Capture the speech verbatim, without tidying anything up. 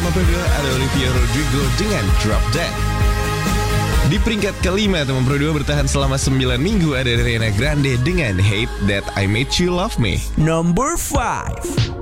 nomor dua ada Olivia Rodrigo dengan Drop Dead. Di peringkat kelima teman Pro dua bertahan selama sembilan minggu ada Ariana Grande dengan Hate That I Made You Love Me. Number five.